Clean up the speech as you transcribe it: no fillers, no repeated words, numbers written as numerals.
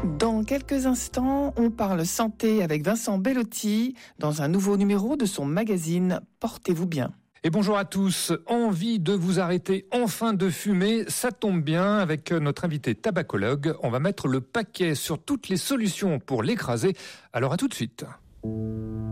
Dans quelques instants, on parle santé avec Vincent Bellotti dans un nouveau numéro de son magazine Portez-vous bien. Et bonjour à tous. Envie de vous arrêter enfin de fumer, ça tombe bien avec notre invité tabacologue. On va mettre le paquet sur toutes les solutions pour l'écraser. Alors à tout de suite.